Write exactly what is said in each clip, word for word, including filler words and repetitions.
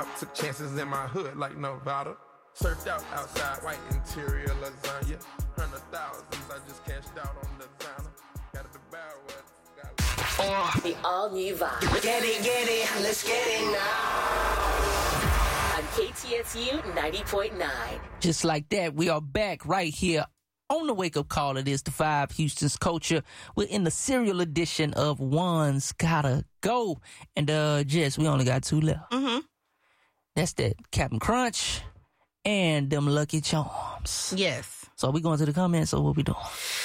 Took chances in my hood like Nevada. Surfed out outside, white interior lasagna. Hundred thousands, I just cashed out on designer. Got it to barrel what got Oh, the all-new vibe. Get it, get it, let's get it now. On K T S U ninety point nine. Just like that, we are back right here on the wake-up call. It is the Vibe, Houston's Culture. We're in the serial edition of One's Gotta Go. And, uh, Jess, we only got two left. Mm-hmm. That's that Captain Crunch and them Lucky Charms. Yes. So are we going to the comments or what we doing?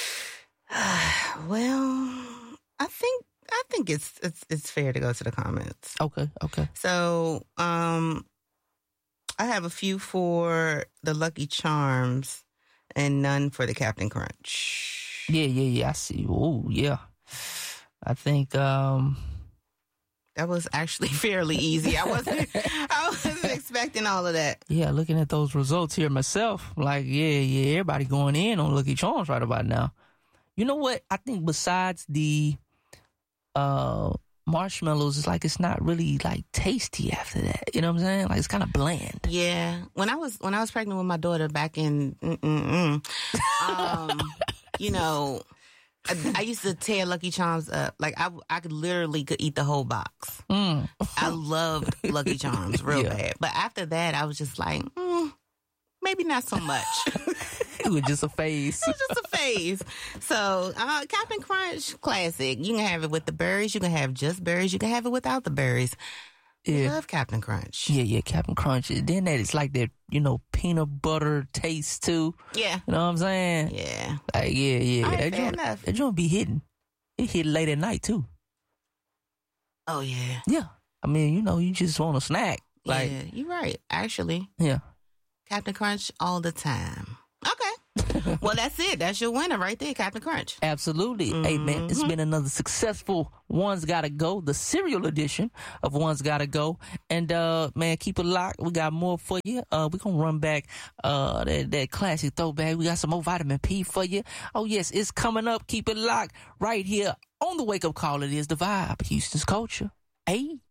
Well, I think I think it's it's it's fair to go to the comments. Okay, okay. So, um, I have a few for the Lucky Charms and none for the Captain Crunch. Yeah, yeah, yeah. I see. Oh, yeah. I think um that was actually fairly easy. I wasn't I wasn't expecting all of that. Yeah, looking at those results here myself, like, yeah, yeah, everybody going in on Lucky Charms right about now. You know what? I think besides the uh, marshmallows, it's like it's not really like tasty after that. You know what I'm saying? Like it's kind of bland. Yeah. When I was when I was pregnant with my daughter back in, mm-mm-mm, um, you know, I, I used to tear Lucky Charms up. Like I, I could literally could eat the whole box. Mm. I loved Lucky Charms real Yeah. bad. But after that, I was just like, mm, maybe not so much. It was just a phase. It was just a phase. So, uh, Captain Crunch, classic. You can have it with the berries. You can have just berries. You can have it without the berries. Yeah. I love Captain Crunch. Yeah, yeah, Captain Crunch. Then that it's like that, you know, peanut butter taste too. Yeah. You know what I'm saying? Yeah. Like, yeah, yeah. All right, that fair joint, enough. that joint be hitting. It hit late at night too. Oh, yeah. Yeah. I mean, you know, you just want a snack. Like, yeah, you're right. Actually, yeah. Captain Crunch all the time. Okay. Well, that's it. That's your winner right there, Captain Crunch. Absolutely. Mm-hmm. Hey, man, it's been another successful One's Gotta Go, the serial edition of One's Gotta Go. And, uh, man, keep it locked. We got more for you. Uh, we're going to run back, uh, that, that classic throwback. We got some more vitamin P for you. Oh, yes, it's coming up. Keep it locked right here on the wake up call. It is the Vibe, Houston's Culture. Hey.